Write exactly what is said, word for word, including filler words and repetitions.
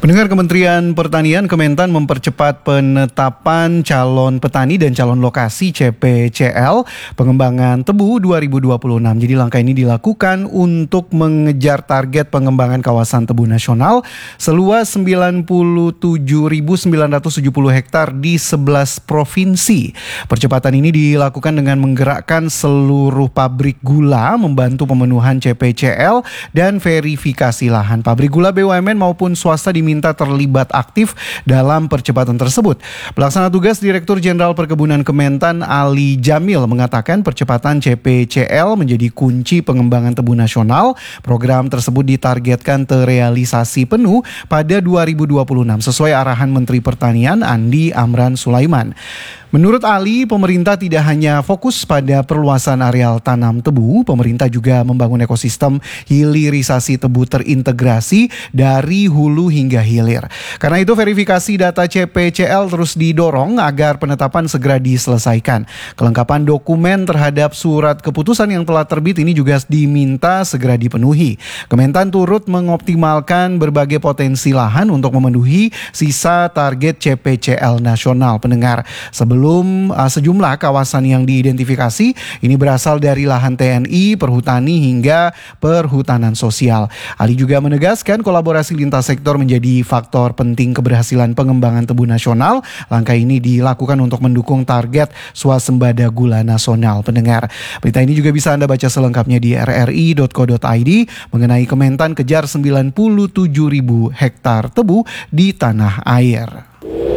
Pendengar, Kementerian Pertanian Kementan mempercepat penetapan calon petani dan calon lokasi C P C L pengembangan tebu dua ribu dua puluh enam. Jadi langkah ini dilakukan untuk mengejar target pengembangan kawasan tebu nasional seluas sembilan puluh tujuh ribu sembilan ratus tujuh puluh hektar di sebelas provinsi. Percepatan ini dilakukan dengan menggerakkan seluruh pabrik gula membantu pemenuhan C P C L dan verifikasi lahan. Pabrik gula B U M N maupun swasta diminta minta terlibat aktif dalam percepatan tersebut. Pelaksana tugas Direktur Jenderal Perkebunan Kementan Ali Jamil mengatakan percepatan C P C L menjadi kunci pengembangan tebu nasional. Program tersebut ditargetkan terrealisasi penuh pada dua ribu dua puluh enam sesuai arahan Menteri Pertanian Andi Amran Sulaiman. Menurut Ali, pemerintah tidak hanya fokus pada perluasan areal tanam tebu, pemerintah juga membangun ekosistem hilirisasi tebu terintegrasi dari hulu hingga hilir. Karena itu verifikasi data C P C L terus didorong agar penetapan segera diselesaikan. Kelengkapan dokumen terhadap surat keputusan yang telah terbit ini juga diminta segera dipenuhi. Kementan turut mengoptimalkan berbagai potensi lahan untuk memenuhi sisa target C P C L nasional. Pendengar, sebelum Belum uh, sejumlah kawasan yang diidentifikasi ini berasal dari lahan T N I, perhutani hingga perhutanan sosial. Ali juga menegaskan kolaborasi lintas sektor menjadi faktor penting keberhasilan pengembangan tebu nasional. Langkah ini dilakukan untuk mendukung target swasembada gula nasional. Pendengar, berita ini juga bisa Anda baca selengkapnya di r r i dot co dot i d mengenai Kementan kejar sembilan puluh tujuh ribu hektar tebu di tanah air.